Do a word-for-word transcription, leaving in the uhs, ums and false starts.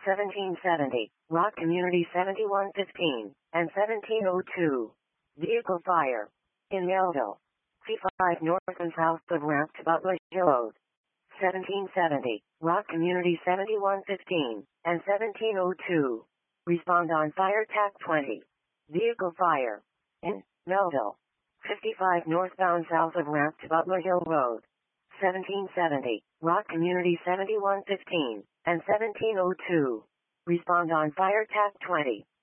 seventeen seventy, Rock Community seventy-one fifteen, and seventeen oh two. Vehicle fire. In Melville. C five north and south of ramp to Butler Hill Road. seventeen seventy, Rock Community seventy-one fifteen, and seventeen oh two. Respond on fire T A C twenty. Vehicle fire. In Melville. fifty-five northbound south of ramp to Butler Hill Road. seventeen seventy, Rock Community seventy-one fifteen, and seventeen oh two. Respond on fire T A C twenty.